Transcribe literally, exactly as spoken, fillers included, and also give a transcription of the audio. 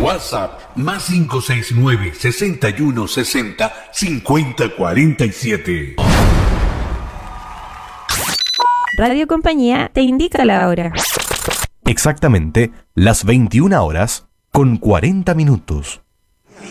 WhatsApp más cinco seis nueve, seis uno seis cero, cinco cero cuatro siete. Radio Compañía te indica la hora. Exactamente las veintiuna horas con cuarenta minutos.